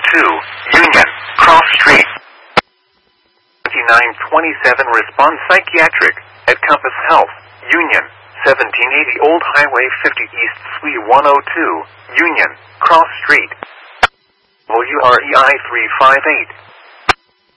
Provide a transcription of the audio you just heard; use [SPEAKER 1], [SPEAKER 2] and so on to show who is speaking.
[SPEAKER 1] Union, Cross Street. 2927 Response Psychiatric, at Compass Health, Union, 1780 Old Highway 50 East Suite 102, Union, Cross Street. WREI 358.